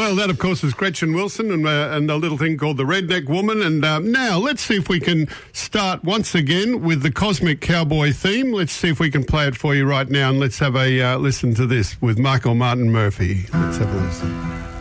Well, that, of course, is Gretchen Wilson and a little thing called The Redneck Woman. And now let's see if we can start once again with the Cosmic Cowboy theme. Let's see if we can play it for you right now, and let's have a listen to this with Michael Martin Murphey. Let's have a listen.